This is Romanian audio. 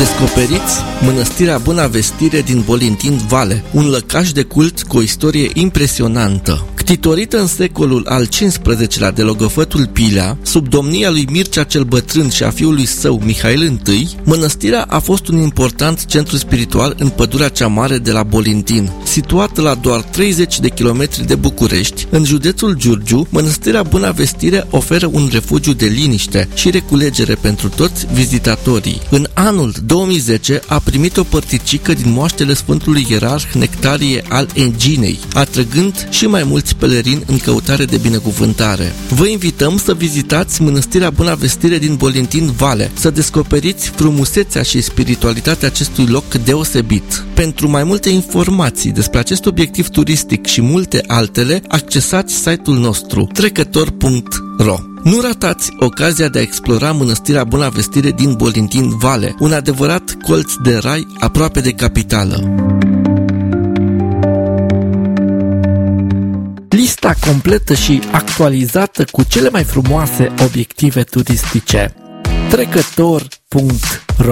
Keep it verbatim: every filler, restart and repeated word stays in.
Descoperiți Mănăstirea Buna Vestire din Bolintin Vale, un lăcaș de cult cu o istorie impresionantă. Ctitorită în secolul al cincisprezecelea de logofătul Pilea, sub domnia lui Mircea cel Bătrân și a fiului său Mihail I, mănăstirea a fost un important centru spiritual în pădurea cea mare de la Bolintin. Situată la doar treizeci de kilometri de București, în județul Giurgiu, Mănăstirea Buna Vestire oferă un refugiu de liniște și reculegere pentru toți vizitatorii. În anul două mii zece a primit o părticică din moaștele Sfântului Ierarh Nectarie al Eginei, atrăgând și mai mulți pelerini în căutare de binecuvântare. Vă invităm să vizitați Mănăstirea Buna Vestire din Bolintin Vale, să descoperiți frumusețea și spiritualitatea acestui loc deosebit. Pentru mai multe informații despre acest obiectiv turistic și multe altele, accesați site-ul nostru trecător punct ro. Nu ratați ocazia de a explora Mănăstirea Buna Vestire din Bolintin Vale, un adevărat colț de rai aproape de capitală. Lista completă și actualizată cu cele mai frumoase obiective turistice. trecător punct ro